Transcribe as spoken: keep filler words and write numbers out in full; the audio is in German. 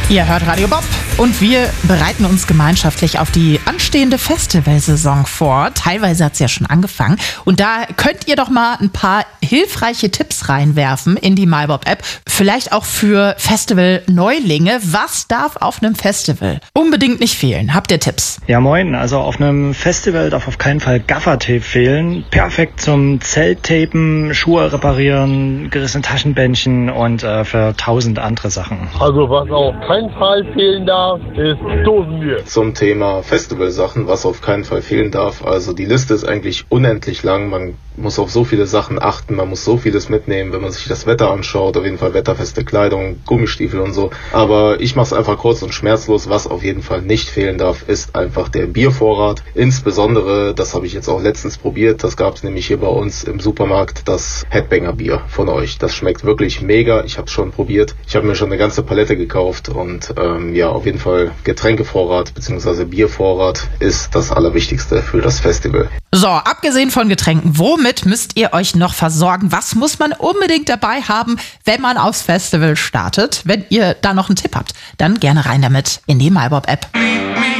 Ihr hört Radio Bob und wir bereiten uns gemeinschaftlich auf die anstehende Festivalsaison vor. Teilweise hat es ja schon angefangen. Und da könnt ihr doch mal ein paar hilfreiche Tipps reinwerfen in die MyBob-App. Vielleicht auch für Festival-Neulinge. Was darf auf einem Festival unbedingt nicht fehlen? Habt ihr Tipps? Ja moin, also auf einem Festival darf auf keinen Fall Gaffertape fehlen. Perfekt zum Zelttapen, Schuhe reparieren, gerissene Taschenbändchen und äh, für tausend andere Sachen. Also was auf keinen Fall fehlen darf, ist Dosenbier. Zum Thema Festivalsachen, was auf keinen Fall fehlen darf. Also die Liste ist eigentlich unendlich lang. Man muss auf so viele Sachen achten, man muss so vieles mitnehmen, wenn man sich das Wetter anschaut. Auf jeden Fall wetterfeste Kleidung, Gummistiefel und so. Aber ich mache es einfach kurz und schmerzlos. Was auf jeden Fall nicht fehlen darf, ist einfach der Biervorrat. Insbesondere, das habe ich jetzt auch letztens probiert, das gab es nämlich hier bei uns im Supermarkt, das Headbanger Bier von euch. Das schmeckt wirklich mega. Ich habe es schon probiert. Ich habe mir schon eine ganze Palette gekauft und ähm, ja, auf jeden Fall Getränkevorrat bzw. Biervorrat ist das Allerwichtigste für das Festival. So, abgesehen von Getränken, womit müsst ihr euch noch versorgen? Was muss man unbedingt dabei haben, wenn man aufs Festival startet? Wenn ihr da noch einen Tipp habt, dann gerne rein damit in die MyBob-App.